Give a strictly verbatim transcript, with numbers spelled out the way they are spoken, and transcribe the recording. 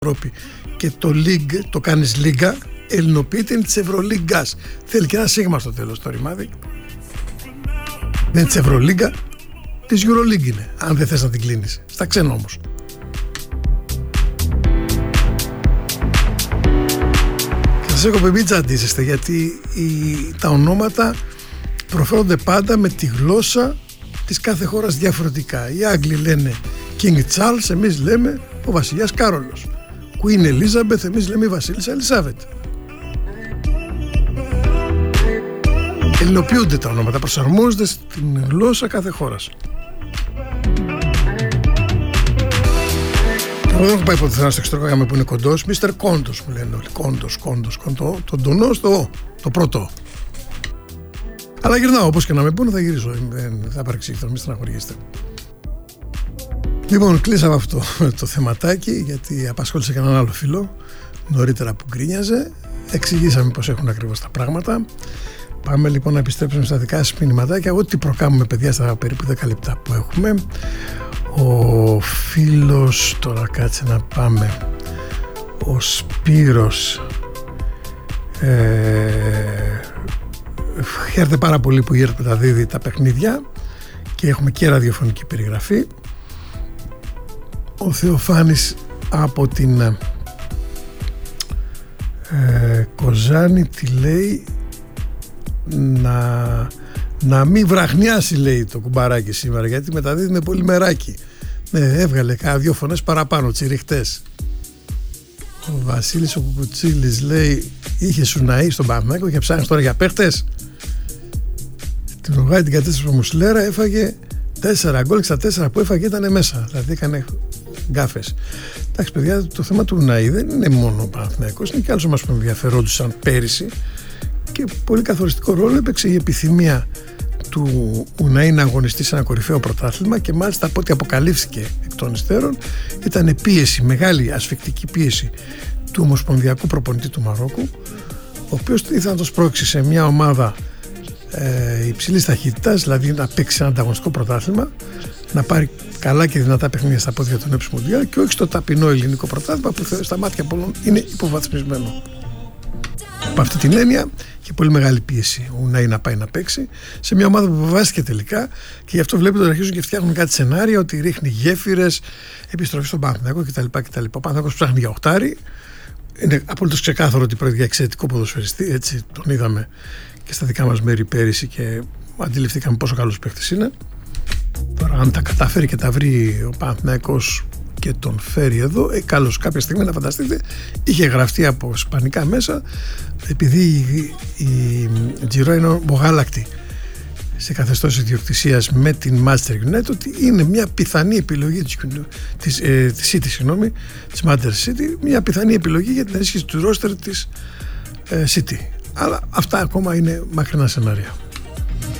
Ευρώπη και το League το κάνεις Λίγκα, ελληνοποιείται, είναι της Ευρωλίγκας. Θέλει και ένα σίγμα στο τέλος το ρημάδι. Δεν είναι της Ευρωλίγκα, της Euroleague είναι, αν δεν θες να την κλείνεις. Στα ξένα όμως. Και σας έχω πει μην τσαντίζεστε, γιατί οι, τα ονόματα προφέρονται πάντα με τη γλώσσα της κάθε χώρας διαφορετικά. Οι Άγγλοι λένε King Charles, εμείς λέμε ο βασιλιάς Κάρολος. Queen Elizabeth, εμείς λέμε η βασίλισσα Ελισάβετ. Ελληνοποιούνται τα ονόματα, προσαρμόζονται στην γλώσσα κάθε χώρας. Εγώ δεν έχω πάει ποτέ στο εξωτερικό για που είναι κοντός. Μίστερ Κόντος μου λένε όλοι. Κόντος, Κόντος, Κόντος. Τον τονό στο το πρώτο. Αλλά γυρνάω, όπως και να με πούνε θα γυρίσω. Δεν θα παρεξηγηθώ, μην στεναχωριέστε. Λοιπόν, κλείσαμε αυτό το θεματάκι, γιατί απασχόλησε και έναν άλλο φίλο νωρίτερα που γκρίνιαζε. Εξηγήσαμε πώς έχουν ακριβώς τα πράγματα. Πάμε λοιπόν να επιστρέψουμε στα δικά σας μηνυματάκια. Ό,τι προκάμουμε, παιδιά, στα περίπου δέκα λεπτά που έχουμε. Ο φίλος, τώρα κάτσε να πάμε, ο Σπύρος, ε, χαίρεται πάρα πολύ που η ΕΡΤ μεταδίδει τα παιχνίδια και έχουμε και ραδιοφωνική περιγραφή. Ο Θεοφάνης από την ε, Κοζάνη τι λέει, να, να μην βραχνιάσει, λέει, το κουμπαράκι σήμερα, γιατί μεταδίδει με πολύ μεράκι. Ναι, έβγαλε κάνα δυο φωνές παραπάνω, τσιριχτές. Ο Βασίλης ο Κουκουτσίλης λέει, είχε Σουναή στον Παναθηναϊκό και ψάχνεις τώρα για παίχτες. Την Ουρουγάη την κατέστρεψε ο Μουσλέρα, έφαγε τέσσερα γκολ και στα τέσσερα που έφαγε ήταν μέσα, δηλαδή έκανε γκάφες. Εντάξει, παιδιά, το θέμα του Ουναή δεν είναι μόνο ο Παναθηναϊκός, είναι και άλλους μας που ενδιαφερόντουσαν πέρυσι και πολύ καθοριστικό ρόλο έπαιξε η επιθυμία του Ουναή να αγωνιστεί σε ένα κορυφαίο πρωτάθλημα και μάλιστα από ό,τι αποκαλύφθηκε εκ των υστέρων ήταν πίεση, μεγάλη ασφικτική πίεση του ομοσπονδιακού προπονητή του Μαρόκου, ο οποίος ήθελε να το σπρώξει σε μια ομάδα ε, υψηλής ταχύτητας, δηλαδή να παίξει ένα ανταγωνιστικό πρωτάθλημα, να πάρει καλά και δυνατά παιχνίδια στα πόδια των έψη Μουντιάλ και όχι στο ταπεινό ελληνικό πρωτάθλημα που στα μάτια πολλών είναι υποβαθμισμένο. Από αυτή την έννοια και πολύ μεγάλη πίεση ο Ουναή να πάει να παίξει σε μια ομάδα που βεβαιάστηκε τελικά και γι' αυτό βλέπετε ότι αρχίζουν και φτιάχνουν κάτι σενάρια ότι ρίχνει γέφυρες, επιστροφή στον Παναθηναϊκό κτλ. κτλ. Ο Παναθηναϊκός ψάχνει για οχτάρι. Είναι απολύτως ξεκάθαρο ότι πρόκειται για εξαιρετικό ποδοσφαιριστή, έτσι τον είδαμε και στα δικά μας μέρη πέρυσι και αντιληφθήκαμε πόσο καλός παίκτης είναι. Τώρα, αν τα καταφέρει και τα βρει ο Παναθηναϊκός και τον φέρει εδώ, ε, καλώς κάποια στιγμή να φανταστείτε, είχε γραφτεί από ισπανικά μέσα, επειδή η, η Τζιρόα είναι μογάλακτη σε καθεστώς ιδιοκτησίας με την Manchester United, ότι είναι μια πιθανή επιλογή της, της, ε, της City, συγγνώμη, της Manchester City, μια πιθανή επιλογή για την ενίσχυση του ρόστερ της ε, City. Αλλά αυτά ακόμα είναι μακρινά σενάρια.